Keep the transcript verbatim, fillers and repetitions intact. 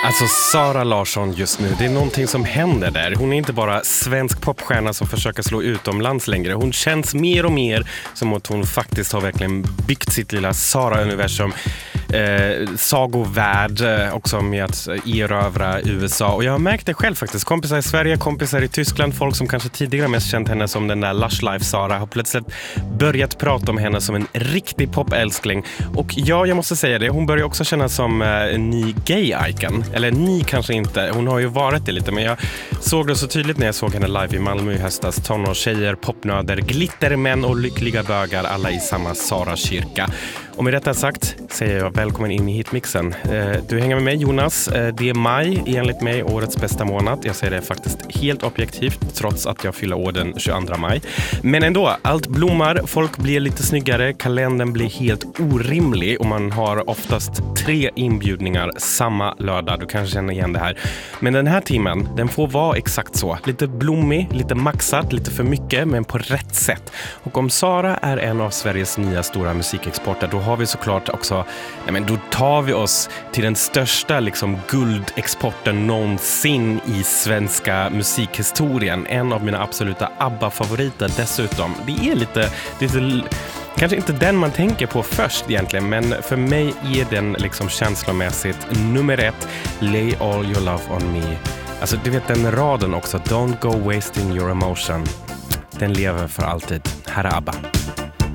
Alltså Sara Larsson just nu, det är någonting som händer där. Hon är inte bara svensk popstjärna som försöker slå utomlands längre. Hon känns mer och mer som att hon faktiskt har verkligen byggt sitt lilla Sara-universum. Eh, sagovärld också med att erövra U S A. Och jag har märkt det själv faktiskt. Kompisar i Sverige, kompisar i Tyskland, folk som kanske tidigare mest känt henne som den där Lush Life Sara har plötsligt börjat prata om henne som en riktig popälskling. Och ja, jag måste säga det, hon börjar också kännas som eh, en ny gay-icon. Eller ni kanske inte, hon har ju varit det lite, men jag såg det så tydligt när jag såg henne live i Malmö i höstas. Tonårstjejer, popnöder, glittermän och lyckliga bögar, alla i samma Sara-kyrka. Och med detta sagt säger jag välkommen in i hitmixen. Du hänger med mig, Jonas. Det är maj, enligt mig, årets bästa månad. Jag säger det faktiskt helt objektivt, trots att jag fyller år den tjugoandra maj. Men ändå, allt blommar, folk blir lite snyggare, kalendern blir helt orimlig och man har oftast tre inbjudningar samma lördag. Du kanske känner igen det här. Men den här timmen, den får vara exakt så. Lite blommig, lite maxat, lite för mycket, men på rätt sätt. Och om Sara är en av Sveriges nya stora musikexporter, då har vi såklart också, ja, men då tar vi oss till den största liksom guldexporten någonsin i svenska musikhistorien. En av mina absoluta ABBA-favoriter dessutom. Det är lite, det är lite kanske inte den man tänker på först egentligen, men för mig är den liksom känslomässigt nummer ett, Lay All Your Love On Me. Alltså du vet den raden också, Don't Go Wasting Your Emotion. Den lever för alltid. Här är ABBA.